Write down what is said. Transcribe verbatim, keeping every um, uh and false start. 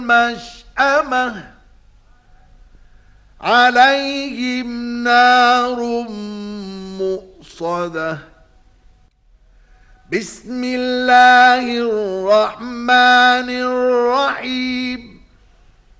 مشأمة عليهم نار مؤصدة بسم الله الرحمن الرحيم